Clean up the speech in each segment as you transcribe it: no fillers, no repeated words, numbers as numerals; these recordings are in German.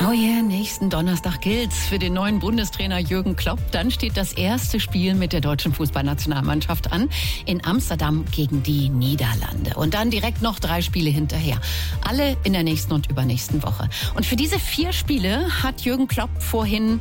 Oh yeah, nächsten Donnerstag gilt's für den neuen Bundestrainer Jürgen Klopp. Dann steht das erste Spiel mit der deutschen Fußballnationalmannschaft an in Amsterdam gegen die Niederlande. Und dann direkt noch 3 Spiele hinterher. Alle in der nächsten und übernächsten Woche. Und für diese 4 Spiele hat Jürgen Klopp vorhin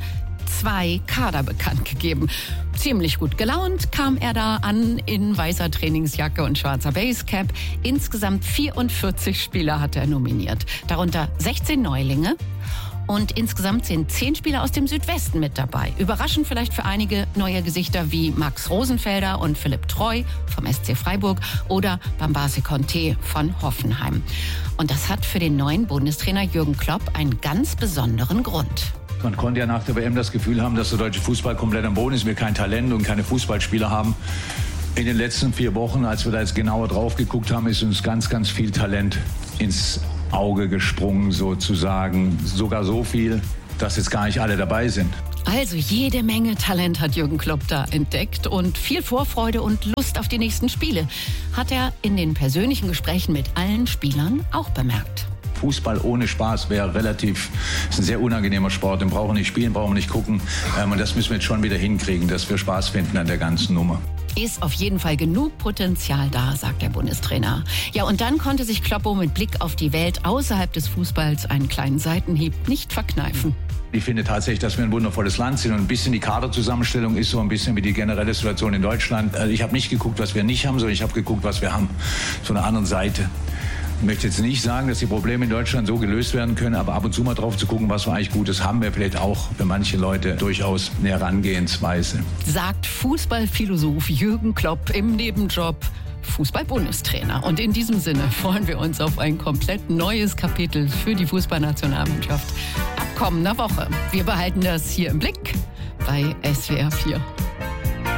2 Kader bekannt gegeben. Ziemlich gut gelaunt kam er da an in weißer Trainingsjacke und schwarzer Basecap. Insgesamt 44 Spieler hat er nominiert. Darunter 16 Neulinge. Und insgesamt sind 10 Spieler aus dem Südwesten mit dabei. Überraschend vielleicht für einige neue Gesichter wie Max Rosenfelder und Philipp Treu vom SC Freiburg oder Bambasi Conte von Hoffenheim. Und das hat für den neuen Bundestrainer Jürgen Klopp einen ganz besonderen Grund. Man konnte ja nach der WM das Gefühl haben, dass der deutsche Fußball komplett am Boden ist, wir kein Talent und keine Fußballspieler haben. In den letzten 4 Wochen, als wir da jetzt genauer drauf geguckt haben, ist uns ganz, ganz viel Talent ins Auge gesprungen sozusagen. Sogar so viel, dass jetzt gar nicht alle dabei sind. Also jede Menge Talent hat Jürgen Klopp da entdeckt und viel Vorfreude und Lust auf die nächsten Spiele hat er in den persönlichen Gesprächen mit allen Spielern auch bemerkt. Fußball ohne Spaß wäre ist ein sehr unangenehmer Sport. Den brauchen wir nicht spielen, brauchen wir nicht gucken. Und das müssen wir jetzt schon wieder hinkriegen, dass wir Spaß finden an der ganzen Nummer. Ist auf jeden Fall genug Potenzial da, sagt der Bundestrainer. Ja, und dann konnte sich Kloppo mit Blick auf die Welt außerhalb des Fußballs einen kleinen Seitenhieb nicht verkneifen. Ich finde tatsächlich, dass wir ein wundervolles Land sind und ein bisschen die Kaderzusammenstellung ist so ein bisschen wie die generelle Situation in Deutschland. Ich habe nicht geguckt, was wir nicht haben, sondern ich habe geguckt, was wir haben. Von der anderen Seite. Ich möchte jetzt nicht sagen, dass die Probleme in Deutschland so gelöst werden können, aber ab und zu mal drauf zu gucken, was wir eigentlich Gutes haben, wäre vielleicht auch für manche Leute durchaus eine Herangehensweise. Sagt Fußballphilosoph Jürgen Klopp im Nebenjob Fußball-Bundestrainer. Und in diesem Sinne freuen wir uns auf ein komplett neues Kapitel für die Fußballnationalmannschaft ab kommender Woche. Wir behalten das hier im Blick bei SWR 4.